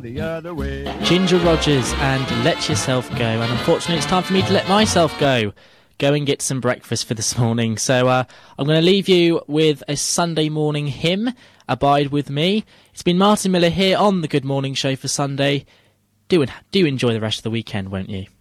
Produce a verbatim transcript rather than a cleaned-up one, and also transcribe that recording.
the other way. Ginger Rogers and Let Yourself Go. And unfortunately, it's time for me to let myself go. Go and get some breakfast for this morning. So uh, I'm going to leave you with a Sunday morning hymn, Abide With Me. It's been Martin Miller here on the Good Morning Show for Sunday. Do, do enjoy the rest of the weekend, won't you?